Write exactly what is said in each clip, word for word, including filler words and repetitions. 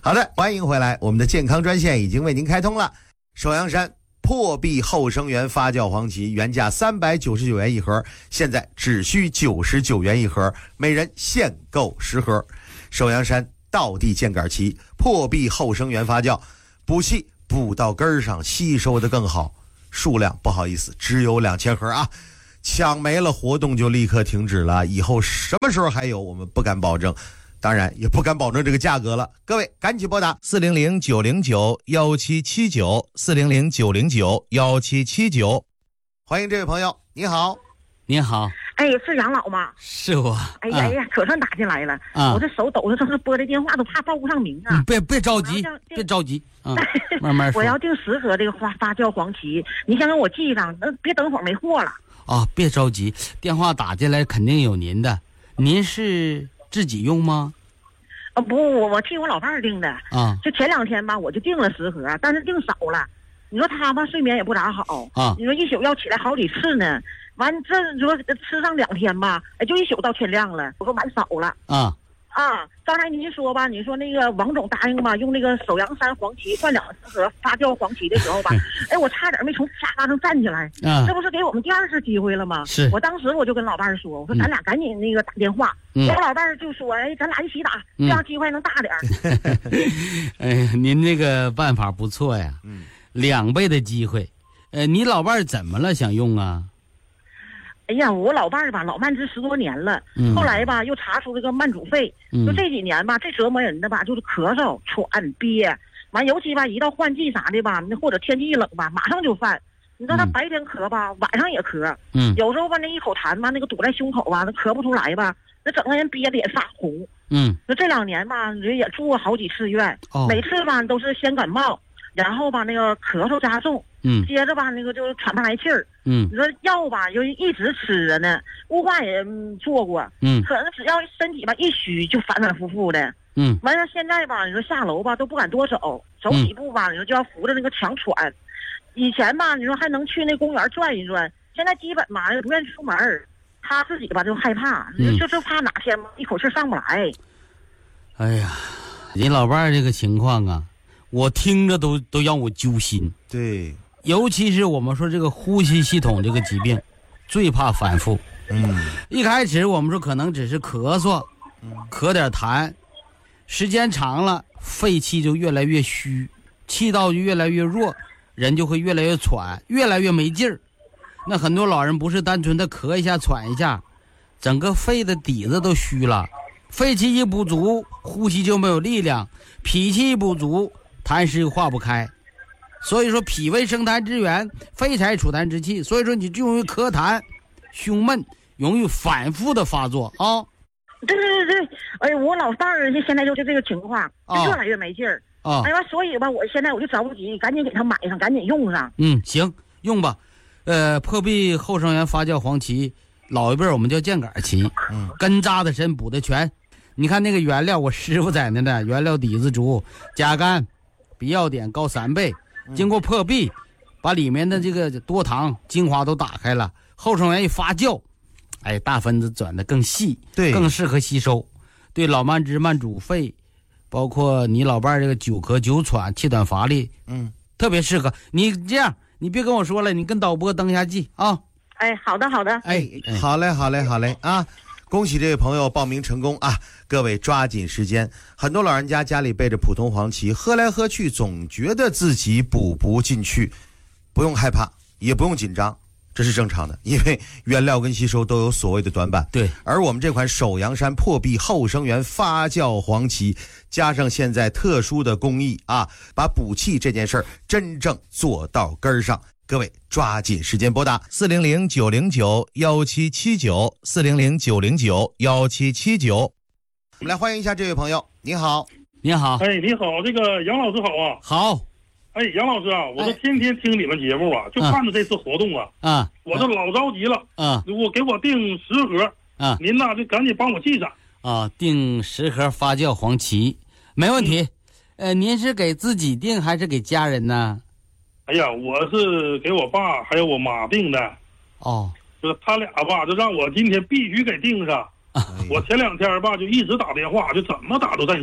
好的，欢迎回来，我们的健康专线已经为您开通了。首阳山破壁后生元发酵黄芪原价三百九十九元一盒，现在只需九十九元一盒，每人限购十盒。首阳山道地健杆芪破壁后生元发酵，补气补到根上，吸收的更好。数量不好意思，只有两千盒啊，抢没了活动就立刻停止了，以后什么时候还有我们不敢保证，当然也不敢保证这个价格了。各位赶紧拨打四零零九零九幺七七九四零零九零九幺七七九。欢迎这位朋友，你好。 你好， 哎，是杨老吗？ 是我。 哎呀哎呀，可算打进来了。啊，我这手抖着，这是拨的电话，都怕报不上名啊。 嗯、别别着急，别着急啊，慢慢说。 我要订十盒这个发发酵黄芪，你先给我记上，那别等会儿没货了。 啊，别着急，电话打进来肯定有您的。您是自己用吗？ 啊，不，我我替我老伴儿订的。啊，就前两天吧，我就订了十盒，但是订少了。你说他吧，睡眠也不咋好啊。你说一宿要起来好几次呢。完，这你说吃上两天吧，哎，就一宿到天亮了。我说买少了啊啊！刚才您说吧，你说那个王总答应吧，用那个首阳山黄芪换两盒发酵黄芪的时候吧，哎，我差点没从沙发上站起来。啊，这不是给我们第二次机会了吗？是。我当时我就跟老伴儿说，我说咱俩赶紧那个打电话。嗯。我老伴儿就说，哎，咱俩一起打，这样机会能大点儿。 哎呀，您这个办法不错呀。嗯。两倍的机会，呃，你老伴儿怎么了？想用啊？ 哎呀，我老伴儿吧，老慢支十多年了，嗯、后来吧又查出这个慢阻肺，嗯、就这几年吧，最折磨人的吧就是咳嗽、喘、憋，完尤其吧一到换季啥的吧，或者天气一冷吧，马上就犯。你知道他白天咳吧，晚上也咳，嗯，有时候吧那一口痰吧，那个堵在胸口吧，那咳不出来吧，那整个人憋得也发红，嗯，那这两年吧，人也住过好几次院，哦、每次吧都是先感冒。然后吧，那个咳嗽加重，嗯，接着吧，那个就是喘不来气儿，嗯，你说药吧，就一直吃着呢，雾化也、嗯、做过，嗯，可能只要身体吧一虚就反反复复的，嗯，完了现在吧，你说下楼吧都不敢多走，走几步吧，你说就要扶着那个墙喘，以前吧，你说还能去那公园转一转，现在基本嘛也不愿意出门，他自己吧就害怕，嗯、就就怕哪天嘛一口气上不来。 哎呀，你老伴儿这个情况啊。我听着都都让我揪心， 对， 尤其是我们说这个呼吸系统这个疾病，最怕反复。嗯，一开始我们说可能只是咳嗽，咳点痰，时间长了，肺气就越来越虚，气道就越来越弱，人就会越来越喘，越来越没劲儿。那很多老人不是单纯的咳一下喘一下，整个肺的底子都虚了，肺气一不足，呼吸就没有力量，脾气一不足。痰湿又化不开，所以说脾胃生痰之源，肺才储痰之气，所以说你就容易咳痰、胸闷，容易反复的发作啊。 对对对对，哎，我老伴儿现在就是这个情况，就越来越没劲儿啊。哎呀，所以吧，我现在我就着急，赶紧给他买上，赶紧用上。 嗯，行，用吧。呃，破壁后生元发酵黄芪，老一辈我们叫健杆芪，嗯，根扎的深，补的全。你看那个原料，我师傅在那呢，原料底子足，甲苷。比药典高三倍，经过破壁，把里面的这个多糖精华都打开了，后生元一发酵，哎，大分子转得更细，对，更适合吸收，对老慢支、慢阻肺，包括你老伴这个久咳、久喘、气短乏力，嗯，特别适合。你这样，你别跟我说了，你跟导播登一下记啊。 哎，好的，好的。 哎，好嘞，好嘞，好嘞啊！恭喜这位朋友报名成功啊！各位抓紧时间，很多老人家家里备着普通黄芪，喝来喝去总觉得自己补不进去，不用害怕，也不用紧张，这是正常的，因为原料跟吸收都有所谓的短板。对，而我们这款首阳山破壁后生元发酵黄芪，加上现在特殊的工艺啊，把补气这件事儿真正做到根儿上。各位抓紧时间拨打四零零九零九幺七七九四零零九零九幺七七九。我们来欢迎一下这位朋友，你好。 你好。 哎，你好，这个杨老师好啊。 好。 哎，杨老师啊，我都天天听你们节目啊，就看着这次活动啊，啊，我都老着急了啊。如果给我订十盒啊，您呐就赶紧帮我记上啊，订十盒发酵黄芪，没问题。嗯、呃，您是给自己订还是给家人呢？ 哎呀，我是给我爸还有我妈订的。哦，就是他俩吧，就让我今天必须给订上。哎、我前两天吧就一直打电话，就怎么打都占线。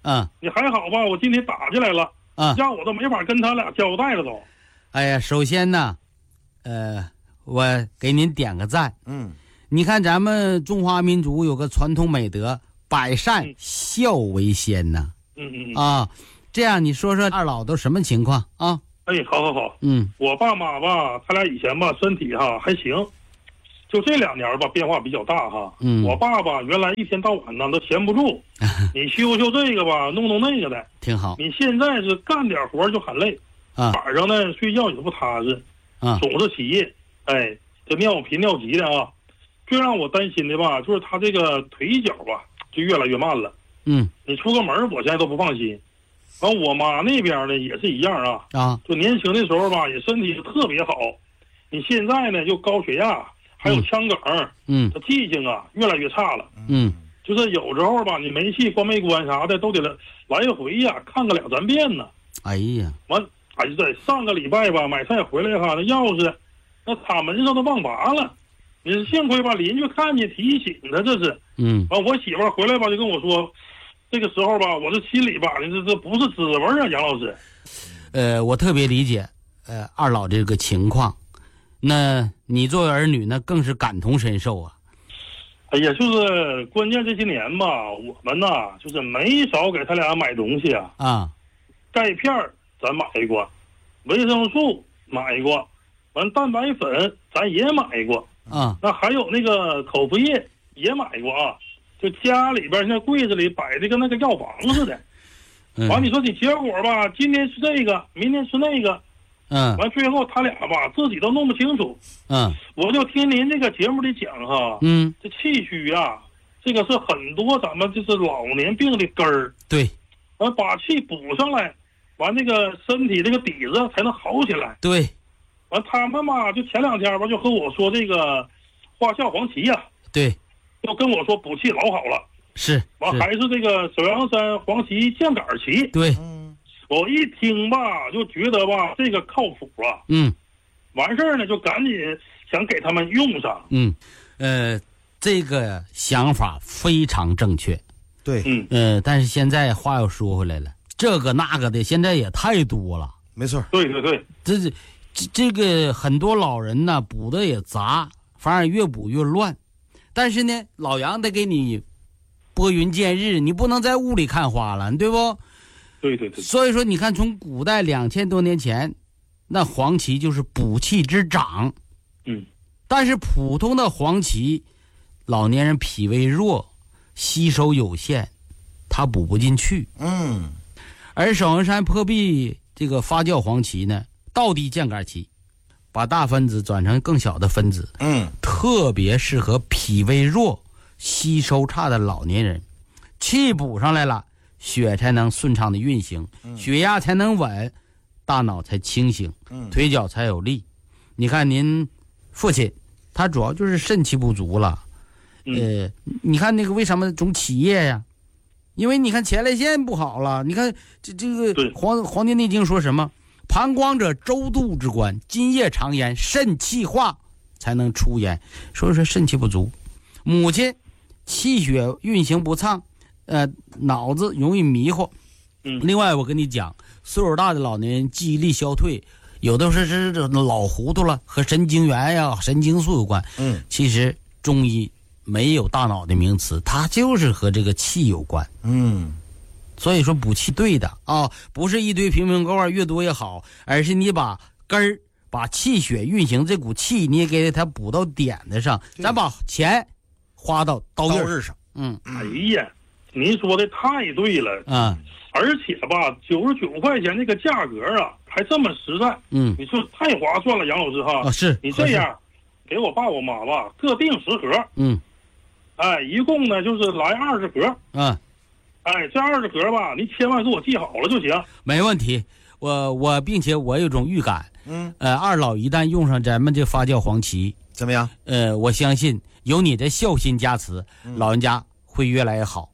嗯， 你还好吧？我今天打进来了， 嗯， 让我都没法跟他俩交代了都。 哎呀，首先呢，呃，我给您点个赞。 嗯， 你看咱们中华民族有个传统美德，百善孝为先呐。 嗯嗯嗯啊，这样你说说二老都什么情况啊？ 哎，好好好， 嗯， 我爸妈吧，他俩以前吧身体哈还行，就这两年吧变化比较大哈。 嗯， 我爸爸原来一天到晚呢都闲不住，你修修这个吧，弄弄那个的， 挺好。 你现在是干点活就很累， 啊， 晚上呢睡觉也不踏实， 啊， 总是起夜，哎，这尿频尿急的啊。最让我担心的吧，就是他这个腿脚吧就越来越慢了。 嗯， 你出个门我现在都不放心。完，我妈那边呢也是一样啊， 啊， 就年轻的时候吧，也身体特别好。你现在呢，就高血压，还有腔梗， 嗯， 他记性啊越来越差了。 嗯， 就是有时候吧，你煤气关没关啥的，都得来来回呀看个两三遍呢。 哎呀， 完，哎呀，在上个礼拜吧，买菜回来哈，那钥匙那插门上都忘拔了。你是幸亏吧，邻居看见提醒他，这是。 嗯， 完，我媳妇回来吧，就跟我说。这个时候吧，我这心里吧，这这不是滋味啊，杨老师。 呃，我特别理解呃二老这个情况，那你作为儿女呢，更是感同身受啊。 哎呀，就是关键这些年吧，我们呐，就是没少给他俩买东西啊。 啊， 钙片咱买过，维生素买过，完蛋白粉咱也买过啊。 那还有那个口服液也买过啊。就家里边那柜子里摆的跟那个药房似的，完、嗯、你说你结果吧，今天是这个，明天是那个， 嗯， 完最后他俩吧自己都弄不清楚， 嗯， 我就听您这个节目里讲哈， 嗯， 这气虚啊，这个是很多咱们就是老年病的根儿， 对， 完把气补上来，完这个身体这个底子才能好起来， 对， 完他们嘛就前两天吧就和我说这个花孝黄芪呀、啊， 对。 就跟我说补气老好了， 是， 完还是这个首阳山黄芪降杆芪。 对， 我一听吧，就觉得吧，这个靠谱啊。 嗯， 完事儿呢，就赶紧想给他们用上。 嗯，呃，这个想法非常正确。 对， 嗯， 呃，但是现在话又说回来了，这个那个的现在也太多了。 没错， 对对对， 这是这这个很多老人呢补的也杂，反而越补越乱。但是呢，老杨得给你拨云见日，你不能在屋里看花了，对不？ 对对对。 所以说，你看从古代两千多年前，那黄芪就是补气之长。 嗯。 但是普通的黄芪，老年人脾胃弱，吸收有限，他补不进去。 嗯。 而首阳山破壁这个发酵黄芪呢，道地降杆芪。把大分子转成更小的分子， 嗯， 特别适合脾胃弱、吸收差的老年人，气补上来了，血才能顺畅的运行， 嗯、 血压才能稳，大脑才清醒， 嗯、 腿脚才有力。你看您父亲，他主要就是肾气不足了， 嗯、 呃，你看那个为什么总起夜呀？因为你看前列腺不好了，你看这这个黄黄帝内经说什么？膀胱者周度之官，津液常焉，肾气化才能出焉。所以说肾气不足，母亲气血运行不畅，呃，脑子容易迷糊。 嗯， 另外我跟你讲，岁数大的老年人记忆力消退，有的是是老糊涂了，和神经元呀、神经素有关。 嗯， 其实中医没有大脑的名词，它就是和这个气有关。 嗯。 所以说补气对的啊，不是一堆瓶瓶罐罐越多越好，而是你把根儿把气血运行这股气，你也给它补到点子上，咱把钱花到刀刃上。嗯， 哎呀，您说的太对了啊！ 而且吧，九十九块钱这个价格啊，还这么实在。 嗯， 你说太划算了，杨老师哈。 啊，是你这样给我爸我妈吧各订十盒。 嗯， 哎，一共呢就是来二十盒。 嗯。 哎，这二十盒吧，您千万给我记好了就行。 没问题，我我并且我有种预感， 嗯， 呃，二老一旦用上咱们这发酵黄芪， 怎么样？ 呃，我相信有你的孝心加持， 嗯、 老人家会越来越好。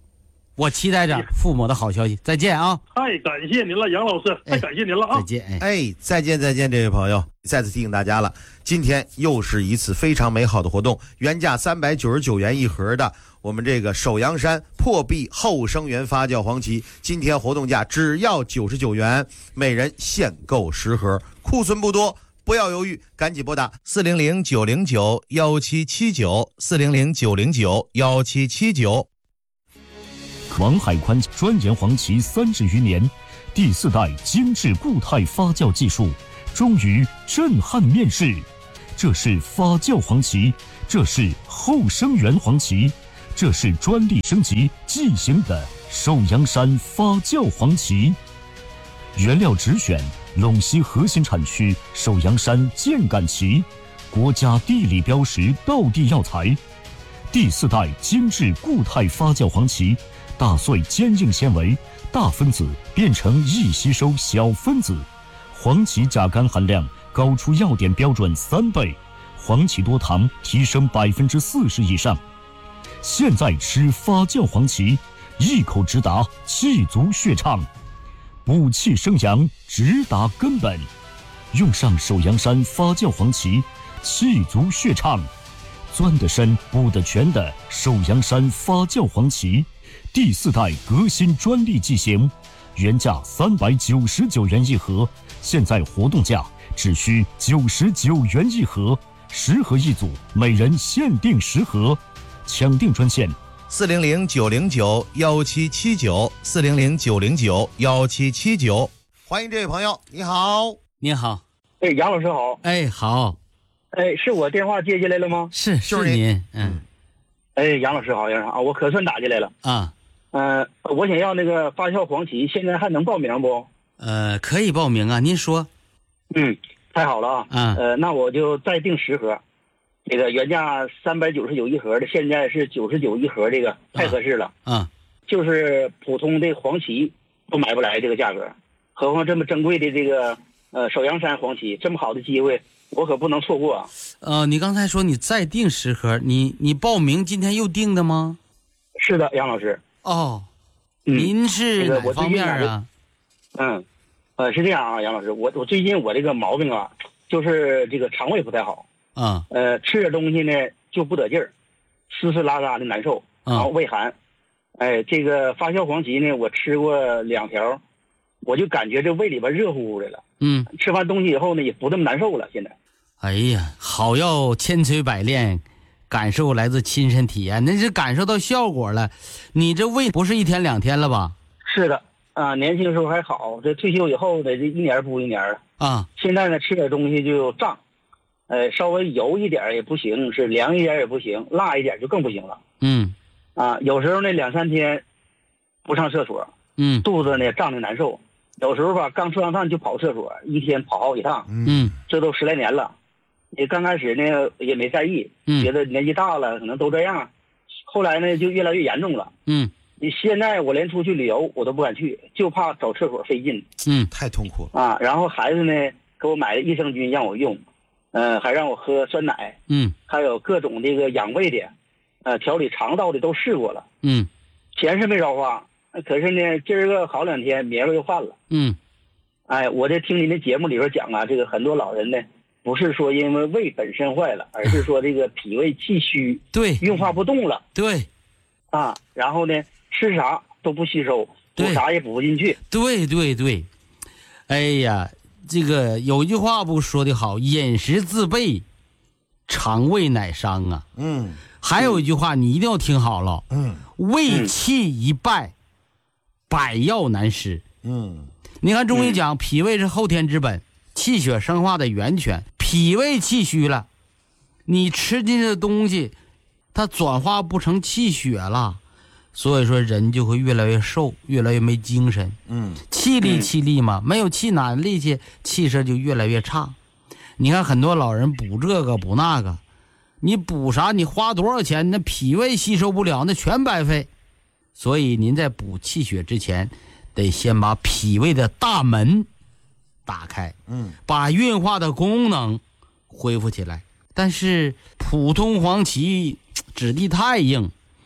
我期待着父母的好消息。再见啊！ 太感谢您了，杨老师，太感谢您了啊！ 再见，哎， 哎，再见再见，这位朋友，再次提醒大家了，今天又是一次非常美好的活动，原价三百九十九元一盒的我们这个首阳山破壁后生源发酵黄芪，今天活动价只要九十九元，每人限购十盒，库存不多。不要犹豫，赶紧拨打四零零九零九幺七七九四零零九零九幺七七九。 王海宽专研黄芪三十余年，第四代精致固态发酵技术终于震撼面世。这是发酵黄芪，这是后生源黄芪，这是专利升级即行的首阳山发酵黄芪。原料直选陇西核心产区首阳山箭杆芪，国家地理标识道地药材。第四代精致固态发酵黄芪，打碎坚硬纤维，大分子变成易吸收小分子，黄芪甲苷含量高出药典标准三倍，黄芪多糖提升百分之四十以上。现在吃发酵黄芪，一口直达气足血畅，补气生阳，直达根本。用上首阳山发酵黄芪，气足血畅，钻得深补得全的首阳山发酵黄芪，第四代革新专利剂型，原价三百九十九元一盒，现在活动价只需九十九元一盒，十盒一组，每人限定十盒，抢订专线四零零九零九幺七七九四零零九零九幺七七九。 欢迎这位朋友，你好， 你好， 哎，杨老师好， 哎，好， 哎，是我电话接进来了吗？ 是是您，嗯， 哎，杨老师好，杨老师啊，我可算打进来了啊， 嗯、呃，我想要那个发酵黄芪，现在还能报名不？ 呃，可以报名啊，您说， 嗯，太好了啊， 啊， 呃，那我就再订十盒，这个原价三百九十九一盒的，现在是九十九一盒，这个太合适了， 啊， 就是普通的黄芪都买不来这个价格，何况这么珍贵的这个呃首阳山黄芪，这么好的机会，我可不能错过啊。 呃，你刚才说你再订十盒，你你报名今天又订的吗？ 是的，杨老师。 哦， 嗯、 您是哪方面啊？ 嗯，呃，是这样啊，杨老师，我我最近我这个毛病啊，就是这个肠胃不太好啊， 呃，吃点东西呢就不得劲儿，丝丝拉拉的难受，然后胃寒。哎，这个发酵黄芪呢，我吃过两条，我就感觉这胃里边热乎乎的了。 嗯， 吃完东西以后呢，也不这么难受了。现在， 哎呀，好药千锤百炼，感受来自亲身体验，那是感受到效果了。你这胃不是一天两天了吧？ 是的啊，年轻时候还好，这退休以后呢，这一年不一年了啊。现在呢，吃点东西就胀，呃，稍微油一点也不行，是凉一点也不行，辣一点就更不行了。 嗯， 啊，有时候呢两三天不上厕所， 嗯， 肚子呢胀得难受。有时候吧，刚吃完饭就跑厕所，一天跑好几趟。 嗯，这都十来年了。也刚开始呢也没在意， 嗯， 觉得年纪大了可能都这样。后来呢就越来越严重了。 嗯， 你现在我连出去旅游我都不敢去，就怕找厕所费劲。 嗯， 太痛苦了啊。然后孩子呢给我买了益生菌让我用，呃，还让我喝酸奶。 嗯， 还有各种这个养胃的，呃，调理肠道的都试过了。 嗯， 钱是没少花。可是呢，今儿个好两天，明儿个又犯了。 嗯， 哎，我这听您的节目里边讲啊，这个很多老人呢，不是说因为胃本身坏了，而是说这个脾胃气虚， 对， 运化不动了， 对， 啊，然后呢，吃啥都不吸收，补啥也补不进去。 对对对，哎呀，这个有句话不说的好，饮食自备，肠胃乃伤啊。 嗯。 还有一句话，你一定要听好了。 嗯， 胃气一败，百药难施。 嗯， 你看中医讲，脾胃是后天之本，气血生化的源泉。脾胃气虚了，你吃进去的东西，它转化不成气血了，所以说人就会越来越瘦，越来越没精神。 嗯， 气力气力嘛，没有气哪力气，气色就越来越差。你看很多老人补这个补那个。你补啥？你花多少钱？那脾胃吸收不了，那全白费。所以您在补气血之前，得先把脾胃的大门打开， 嗯， 把运化的功能恢复起来。但是普通黄芪质地太硬，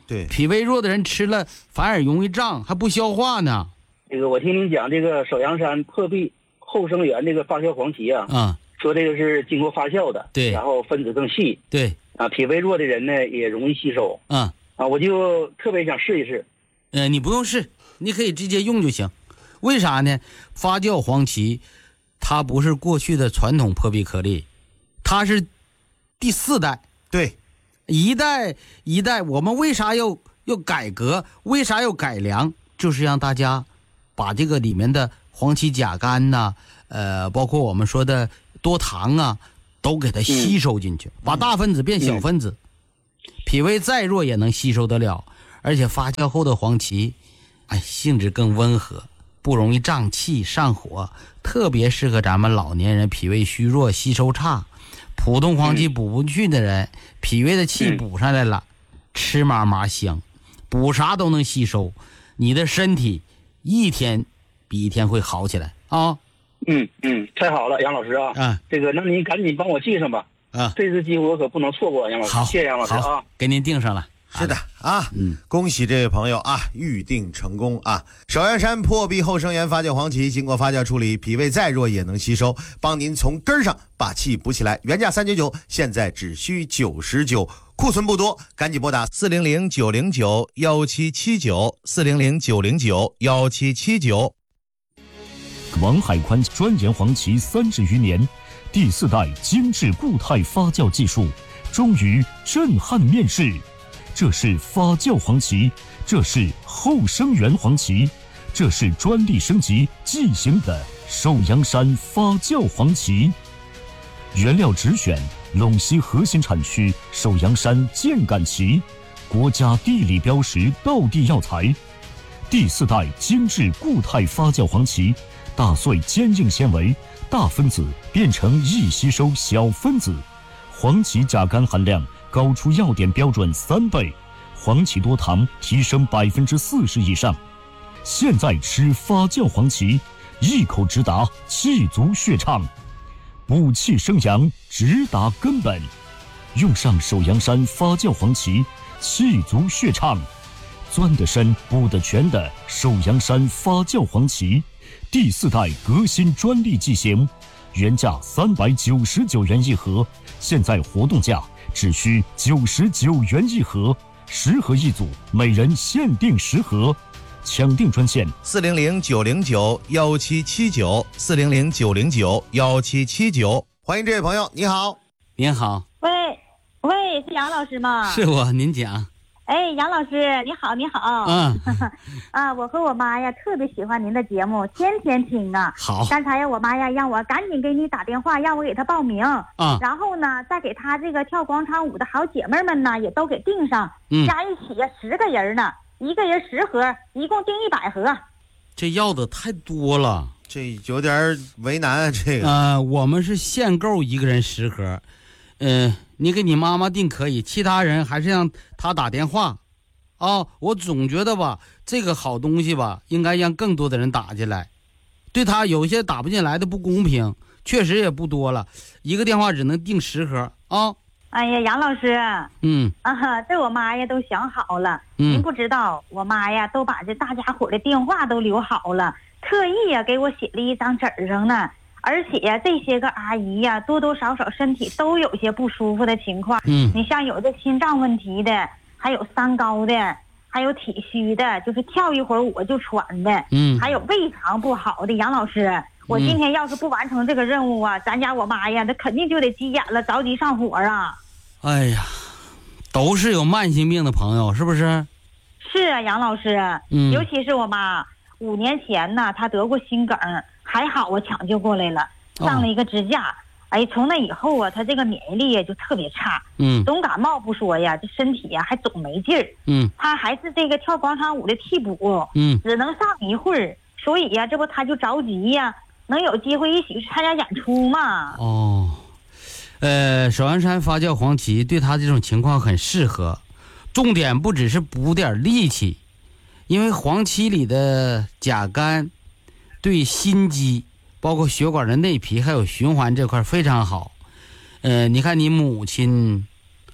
对， 脾胃弱的人吃了反而容易胀，还不消化呢。 这个我听您讲这个首阳山破壁后生元这个发酵黄芪啊， 啊、嗯， 说这个是经过发酵的， 对， 然后分子更细， 对， 啊，脾胃弱的人呢也容易吸收， 嗯， 啊，我就特别想试一试。 呃，你不用试，你可以直接用就行。为啥呢？发酵黄芪它不是过去的传统破壁颗粒，它是第四代。 对， 一代一代，我们为啥要要改革？为啥要改良？就是让大家把这个里面的黄芪甲苷呐、啊，呃，包括我们说的多糖啊，都给它吸收进去，嗯、把大分子变小分子，嗯、脾胃再弱也能吸收得了。而且发酵后的黄芪，哎，性质更温和，不容易胀气上火，特别适合咱们老年人脾胃虚弱、吸收差。普通黄芪补不去的人，嗯、脾胃的气补上来了，嗯、吃嘛嘛香，补啥都能吸收，你的身体一天比一天会好起来啊！ 嗯嗯，太好了，杨老师啊， 啊， 这个那您赶紧帮我记上吧， 啊， 这次机会我可不能错过，杨老师， 好， 谢谢杨老师啊， 给您定上了。 是的啊，嗯，恭喜这位朋友啊，预定成功啊！首阳山破壁后生元发酵黄芪，经过发酵处理，脾胃再弱也能吸收，帮您从根上把气补起来。原价三九九，现在只需九十九，库存不多，赶紧拨打四零零九零九幺七七九四零零九零九幺七七九。 王海宽专研黄芪三十余年，第四代精致固态发酵技术，终于震撼面世。这是发酵黄芪，这是后生元黄芪，这是专利升级即行的首阳山发酵黄芪。原料直选陇西核心产区首阳山箭杆芪，国家地理标识道地药材。第四代精致固态发酵黄芪，打碎坚硬纤维，大分子变成易吸收小分子，黄芪甲苷含量高出药典标准三倍，黄芪多糖提升百分之四十以上。现在吃发酵黄芪，一口直达气足血畅，补气生阳，直达根本。用上首阳山发酵黄芪，气足血畅，钻得深补得全的首阳山发酵黄芪，第四代革新专利剂型，原价三百九十九元一盒，现在活动价只需九十九元一盒，十盒一组，每人限定十盒。抢订专线四零零九零九幺七七九四零零九零九幺七七九。 欢迎这位朋友，你好。 您好。 喂喂，是杨老师吗？ 是我，您讲。 哎，杨老师，你好，你好。 嗯。 啊，我和我妈呀特别喜欢您的节目，天天听啊。 好。 刚才呀，我妈呀让我赶紧给你打电话，让我给她报名。 啊。 然后呢，再给她这个跳广场舞的好姐妹们呢，也都给订上。 嗯。 加一起呀，十个人呢，一个人十盒，一共订一百盒。 这要的太多了， 这有点为难啊。这个。 呃，我们是限购一个人十盒。嗯、呃，你给你妈妈订可以，其他人还是让她打电话。啊，我总觉得吧，这个好东西吧，应该让更多的人打进来，对他有一些打不进来的不公平，确实也不多了，一个电话只能订十盒啊。 哎呀，杨老师， 嗯啊，这我妈呀都想好了， 嗯， 您不知道，我妈呀都把这大家伙的电话都留好了，特意呀给我写了一张纸上呢。而且呀，这些个阿姨呀，多多少少身体都有些不舒服的情况。 嗯， 你像有的心脏问题的，还有三高的，还有体虚的，就是跳一会儿我就喘的。 嗯， 还有胃肠不好的。杨老师，我今天要是不完成这个任务啊，嗯、咱家我妈呀，那肯定就得急眼了，着急上火啊。 哎呀，都是有慢性病的朋友，是不是？ 是啊，杨老师。嗯，尤其是我妈，五年前呢，她得过心梗。还好我抢救过来了，上了一个支架。哦、哎，从那以后啊，他这个免疫力就特别差， 嗯， 总感冒不说呀，这身体呀还总没劲儿， 嗯， 他还是这个跳广场舞的替补， 嗯， 只能上一会儿，所以呀，这不他就着急呀，能有机会一起去参加演出嘛。 哦，呃，首阳山发酵黄芪对他这种情况很适合，重点不只是补点力气，因为黄芪里的甲苷。对心肌包括血管的内皮还有循环这块非常好。呃，你看你母亲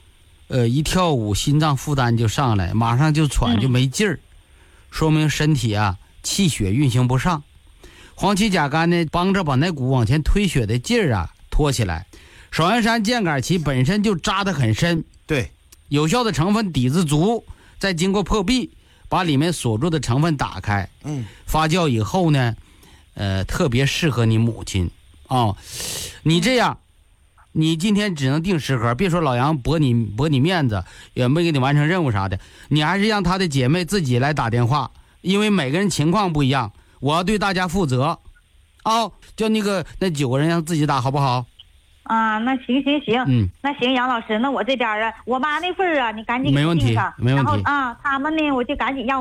呃，一跳舞心脏负担就上来，马上就喘就没劲儿，嗯、说明身体啊气血运行不上。黄芪甲苷呢，帮着把那股往前推血的劲儿啊拖起来。少阳山健杆芪本身就扎得很深， 对， 有效的成分底子足，再经过破壁，把里面锁住的成分打开， 嗯， 发酵以后呢，呃，特别适合你母亲啊、哦。你这样，你今天只能订十盒，别说老杨驳你驳你面子，也没给你完成任务啥的，你还是让他的姐妹自己来打电话，因为每个人情况不一样，我要对大家负责。哦，叫那个那九个人让自己打好不好？ 啊，那行行行， 嗯， 那行，杨老师，那我这边啊，我妈那份啊，你赶紧没问题， 订上， 没问题。 然后啊，他们呢，我就赶紧让。